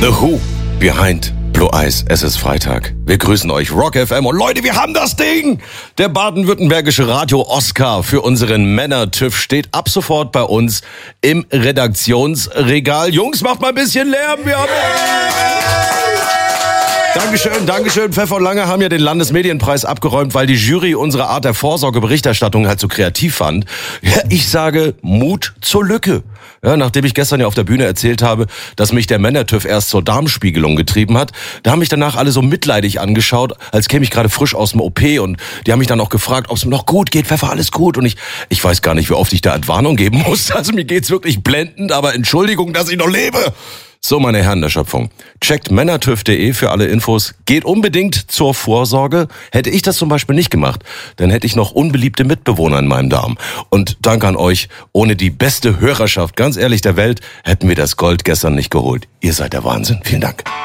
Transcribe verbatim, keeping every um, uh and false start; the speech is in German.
The Who, Behind Blue Eyes. Es ist Freitag. Wir grüßen euch, Rock F M. Und Leute, wir haben das Ding! Der baden-württembergische Radio-Oscar für unseren Männer-TÜV steht ab sofort bei uns im Redaktionsregal. Jungs, macht mal ein bisschen Lärm. Wir haben... Dankeschön, Dankeschön. Pfeffer und Lange haben ja den Landesmedienpreis abgeräumt, weil die Jury unsere Art der Vorsorgeberichterstattung halt so kreativ fand. Ja, ich sage Mut zur Lücke. Ja, nachdem ich gestern ja auf der Bühne erzählt habe, dass mich der Männer-TÜV erst zur Darmspiegelung getrieben hat, da haben mich danach alle so mitleidig angeschaut, als käme ich gerade frisch aus dem O P, und die haben mich dann auch gefragt, ob es mir noch gut geht. Pfeffer, alles gut? Und ich ich weiß gar nicht, wie oft ich da Entwarnung geben muss. Also mir geht's wirklich blendend, aber Entschuldigung, dass ich noch lebe. So, meine Herren der Schöpfung, checkt männertüv punkt de für alle Infos. Geht unbedingt zur Vorsorge. Hätte ich das zum Beispiel nicht gemacht, dann hätte ich noch unbeliebte Mitbewohner in meinem Darm. Und danke an euch. Ohne die beste Hörerschaft, ganz ehrlich, der Welt, hätten wir das Gold gestern nicht geholt. Ihr seid der Wahnsinn. Vielen Dank.